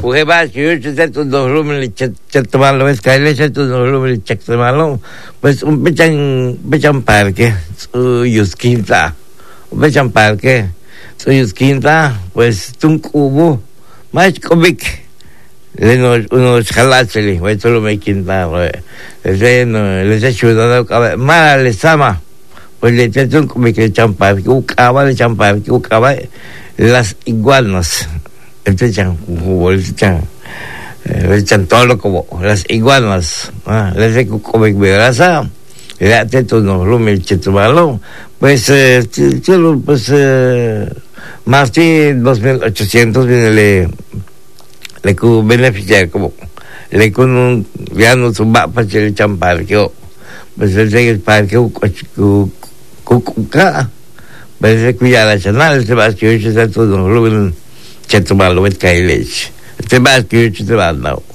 Pujeba, que yo te dos rumores, chatamalo, es que le eché tus dos rumores, chatamalo, pues un pechan parque, yusquinta, un pechan parque, yusquinta, pues un cubo, más comic, unos jalacheli, pues solo me quinta, les he ayudado, mala les ama, pues le eché un comic de champarque, ucaba de champarque, ucaba las iguanas. Le echan todo lo como las iguanas, les de como grasa, le hace todo no rumel chetumalo, pues más de 2.800 viene le beneficiar como le con un ya no suba para el champarque, pues el parque cuca, pues se cuida la chanal, se va a escribir todo no rumel chetumalo, es que hay leche. Te vas que yo te vas, no.